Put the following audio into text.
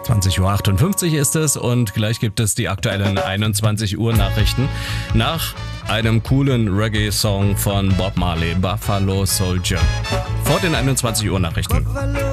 20:58 Uhr ist es und gleich gibt es die aktuellen 21 Uhr Nachrichten nach einem coolen Reggae-Song von Bob Marley, Buffalo Soldier. Vor den 21 Uhr Nachrichten.